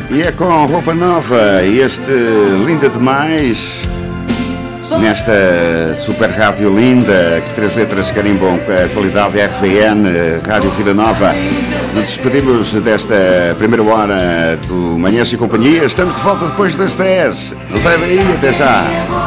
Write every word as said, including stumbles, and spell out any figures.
E é com roupa nova e este Linda Demais, nesta super rádio linda, que três letras carimbam com a qualidade R V N, Rádio Vida Nova. Nos despedimos desta primeira hora do Manhãs e Companhia. Estamos de volta depois das dez. Não sai daí, até já.